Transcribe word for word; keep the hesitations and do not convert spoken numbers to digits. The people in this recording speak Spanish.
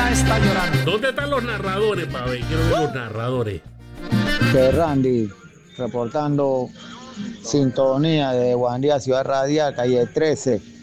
ya está llorando. ¿Dónde están los narradores, pa' ver? Quiero ver los narradores. Que Randy, reportando sintonía de Guandía, Ciudad Radial, calle trece.